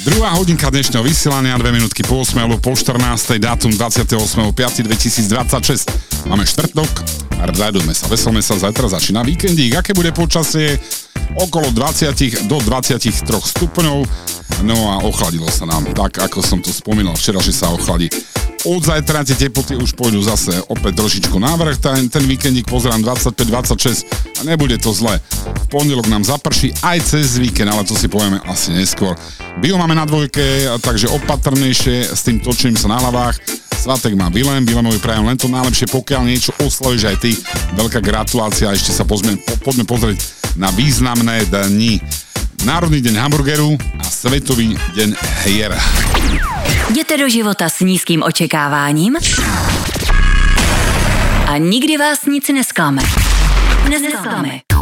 Druhá hodinka dnešného vysielania, 2 minútky po 8 alebo po 14, dátum 28.5.2026. Máme štvrtok, radujme sa, veselme sa, zajtra začína víkendík. Aké bude počasie? Okolo 20 do 23 stupňov. No a ochladilo sa nám, tak ako som to spomínal včera, že sa ochladí. Od zajtra tie teploty už pôjdu zase opäť trošičku návrh, ten víkendík pozerám 25-26 a nebude to zle. V pondelok nám zaprší aj cez víkend, ale to si povieme asi neskôr. Bio máme na dvojke, takže opatrnejšie s tým točením sa na hlavách. Svatek má Vilémovi prajem len to najlepšie, pokiaľ niečo oslavíš aj ty. Veľká gratulácia, ešte sa poďme pozrieť na významné dni. Národný deň hamburgeru a Svetový deň hier. Jděte do života s nízkým očekáváním a nikdy vás nic nesklame. Nesklame.